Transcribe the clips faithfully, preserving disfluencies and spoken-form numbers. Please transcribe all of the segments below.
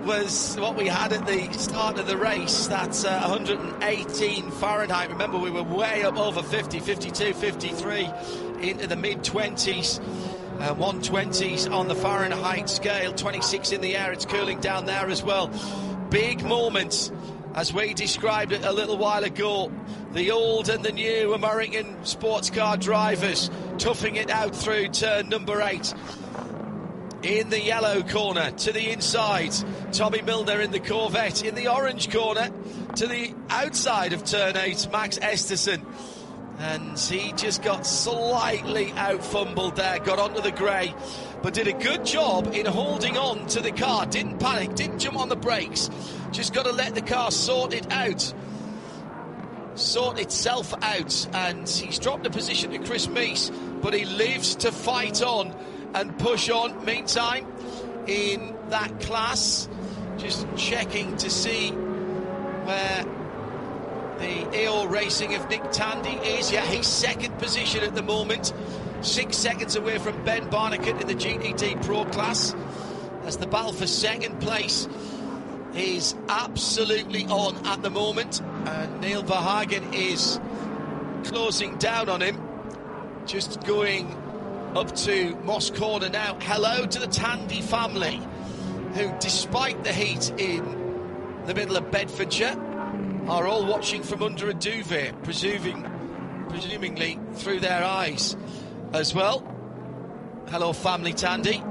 was what we had at the start of the race. That's uh, one hundred eighteen Fahrenheit. Remember, we were way up over fifty, fifty-two, fifty-three, into the mid twenties. Uh, one twenties on the Fahrenheit scale, twenty-six in the air. It's cooling down there as well. Big moments, as we described it a little while ago. The old and the new American sports car drivers toughing it out through turn number eight. In the yellow corner to the inside, Tommy Milner in the Corvette. In the orange corner to the outside of turn eight, Max Esterson. And he just got slightly out-fumbled there, got onto the grey, but did a good job in holding on to the car. Didn't panic, didn't jump on the brakes. Just got to let the car sort it out. Sort itself out. And he's dropped a position to Chris Meese, but he lives to fight on and push on. Meantime, in that class, just checking to see where the E O Racing of Nick Tandy is. Yeah, he's second position at the moment, six seconds away from Ben Barnicat in the G T D Pro class, as the battle for second place is absolutely on at the moment. And Neil Verhagen is closing down on him, just going up to Moss Corner now. Hello to the Tandy family, who, despite the heat in the middle of Bedfordshire, are all watching from under a duvet, presuming, presumingly through their eyes as well. Hello, family Tandy.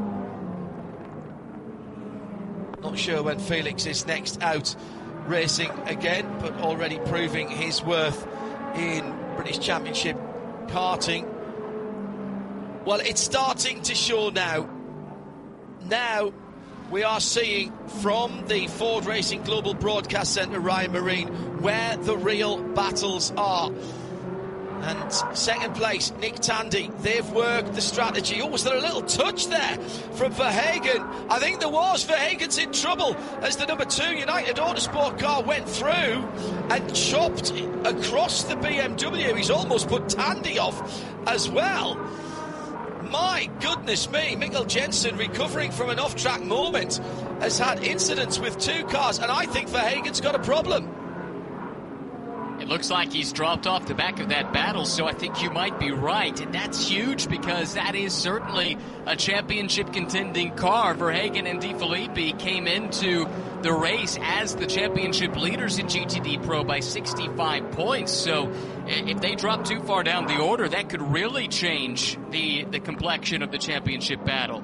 Not sure when Felix is next out racing again, but already proving his worth in British Championship karting. Well, it's starting to show now. Now we are seeing from the Ford Racing Global Broadcast Centre, Ryan Marine, where the real battles are. And second place, Nick Tandy. They've worked the strategy. Oh, was there a little touch there from Verhagen? I think there was. Verhagen's in trouble as the number two United Autosport car went through and chopped across the B M W. He's almost put Tandy off as well. My goodness me, Mikkel Jensen, recovering from an off-track moment, has had incidents with two cars, and I think Verhagen's got a problem. It looks like he's dropped off the back of that battle, so I think you might be right. And that's huge, because that is certainly a championship contending car. Verhagen and De Filippi came into the race as the championship leaders in G T D Pro by sixty-five points. So if they drop too far down the order, that could really change the, the complexion of the championship battle.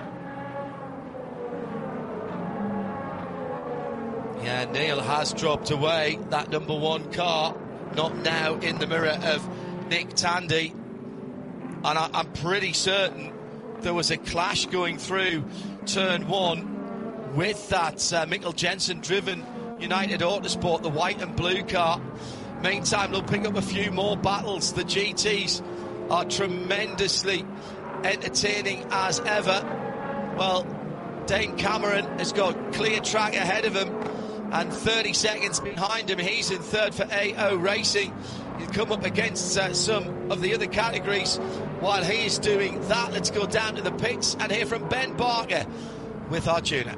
Yeah, Neil has dropped away. That number one car, not now in the mirror of Nick Tandy. And I, I'm pretty certain there was a clash going through turn one with that uh, Mikkel Jensen driven United Autosport, the white and blue car. Meantime, they'll pick up a few more battles. The G Ts are tremendously entertaining as ever. Well, Dane Cameron has got clear track ahead of him, and thirty seconds behind him. He's in third for A O Racing. He'll come up against uh, some of the other categories while he is doing that. Let's go down to the pits and hear from Ben Barker with Arjuna.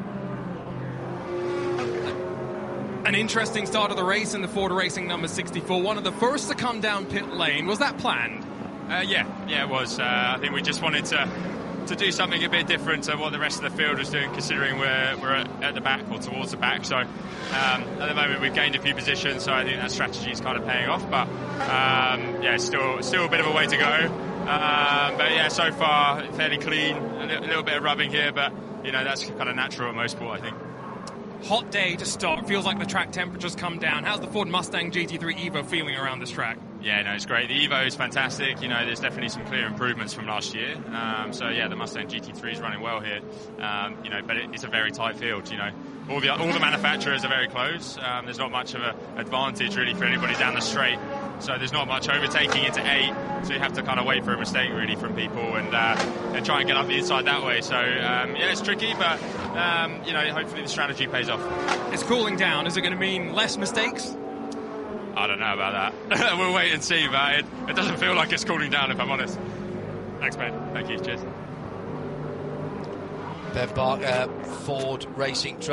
An interesting start of the race in the Ford Racing number sixty-four. One of the first to come down pit lane. Was that planned? Uh, yeah, yeah, it was. Uh, I think we just wanted to to do something a bit different to what the rest of the field was doing, considering we're, we're at the back or towards the back. So um, at the moment we've gained a few positions, so I think that strategy is kind of paying off. But um, yeah, still still a bit of a way to go. Um, but yeah, so far fairly clean. A little, a little bit of rubbing here, but you know that's kind of natural at motorsport, I think. Hot day to start. Feels like the track temperature's come down. How's the Ford Mustang G T three Evo feeling around this track? Yeah, no, it's great. The Evo is fantastic. You know, there's definitely some clear improvements from last year. Um, so yeah, the Mustang G T three is running well here. Um, you know, but it, it's a very tight field. You know, all the all the manufacturers are very close. Um, there's not much of an advantage really for anybody down the straight. So there's not much overtaking into eight. So you have to kind of wait for a mistake really from people and uh, and try and get up the inside that way. So um, yeah, it's tricky, but um, you know, hopefully the strategy pays off. It's cooling down. Is it going to mean less mistakes? I don't know about that. We'll wait and see, but it, it doesn't feel like it's cooling down, if I'm honest. Thanks, Ben. Thank you. Cheers. Bev Barker, Ford Racing.